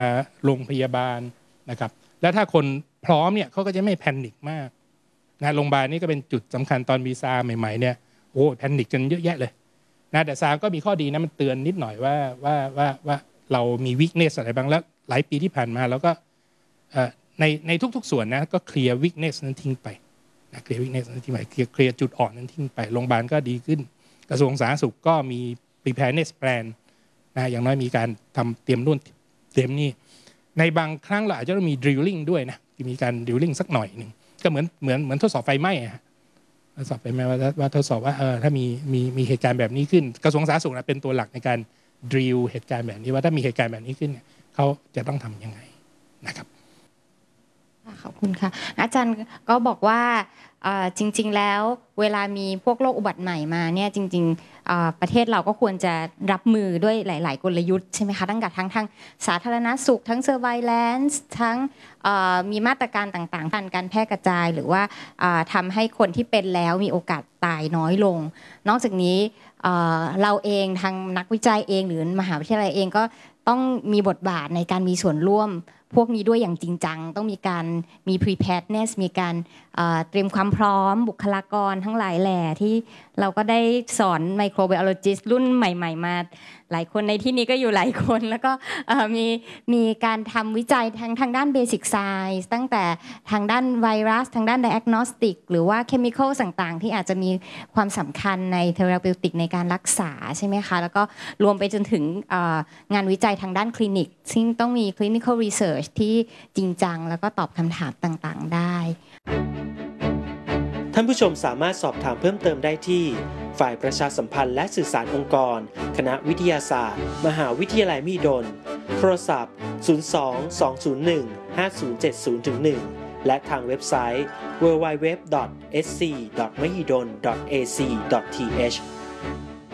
โรงพยาบาลนะครับแล้วถ้าคนพร้อมเนี่ยเขาก็จะไม่แพนิคมากนะโรงพยาบาลนี่ก็เป็นจุดสำคัญตอนวีซ่าใหม่ๆเนี่ยโอ้แพนิคกันเยอะแยะเลยนะแต่ซาก็มีข้อดีนะมันเตือนนิดหน่อยว่าเรามีวีคเนสอะไรบ้างแล้วหลายปีที่ผ่านมาแล้วก็ในทุกๆส่วนนะก็เคลียร์วีคเนสนั้นทิ้งไปนะเคลียร์วีคเนสนั้นทิ้งไปเคลียร์จุดอ่อนนั้นทิ้งไปโรงพยาบาลก็ดีขึ้นกระทรวงสาธารณสุขก็มี preparedness plan นะอย่างน้อยมีการทำเตรียมนู่นเตรียมนี่ในบางครั้งเราอาจจะต้องมี drilling ด้วยนะมีการ drilling สักหน่อยหนึ่งก็เหมือนทดสอบไฟไหม้ทดสอบไฟไหม้ว่าทดสอบว่าถ้ามีเหตุการณ์แบบนี้ขึ้นกระทรวงสาธารณสุขเป็นตัวหลักในการ drill เหตุการณ์แบบนี้ว่าถ้ามีเหตุการณ์แบบนี้ขึ้นเนี่ยเขาจะต้องทำยังไงนะครับขอบคุณค่ะอาจารย์ก็บอกว่าจริงๆแล้วเวลามีพวกโรคอุบัติใหม่มาเนี่ยจริงๆประเทศเราก็ควรจะรับมือด้วยหลายๆกลยุทธ์ใช่ไหมคะทั้งทางสาธารณสุขทั้ง surveillance ทั้งมีมาตรการต่างๆการแพร่กระจายหรือว่าทำให้คนที่เป็นแล้วมีโอกาสตายน้อยลงนอกจากนี้เราเองทางนักวิจัยเองหรือมหาวิทยาลัยเองก็ต้องมีบทบาทในการมีส่วนร่วมพวกนี้ด้วยอย่างจริงจังต้องมี preparedness มีการเตรียมความพร้อมบุคลากรทั้งหลายแหล่ที่เราก็ได้สอน microbiologist รุ่นใหม่ๆมาหลายคนในที่นี้ก็อยู่หลายคนแล้วก็มีการทำวิจัยทางด้าน basic science ตั้งแต่ทางด้านไวรัสทางด้าน diagnostic หรือว่า chemical ต่างๆที่อาจจะมีความสำคัญใน therapeutic ในการรักษาใช่ไหมคะแล้วก็รวมไปจนถึงงานวิจัยทางด้านคลินิกซึ่งต้องมี clinical research ที่จริงจังแล้วก็ตอบคำถามต่างๆได้ท่านผู้ชมสามารถสอบถามเพิ่มเติมได้ที่ฝ่ายประชาสัมพันธ์และสื่อสารองค์กรคณะวิทยาศาสตร์มหาวิทยาลัยมหิดลโทรศัพท์ 02-201-5070-1 และทางเว็บไซต์ www.sc.mahidol.ac.th